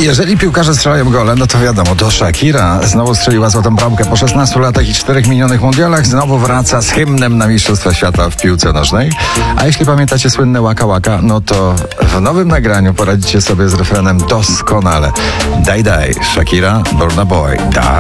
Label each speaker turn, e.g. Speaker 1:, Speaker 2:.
Speaker 1: Jeżeli piłkarze strzelają gole, no to wiadomo, to Shakira znowu strzeliła złotą bramkę po 16 latach i 4 minionych mundialach. Znowu wraca z hymnem na Mistrzostwa Świata w piłce nożnej. A jeśli pamiętacie słynne Waka Waka, no to w nowym nagraniu poradzicie sobie z refrenem doskonale. Daj, daj, Shakira, Burna Boy, daj.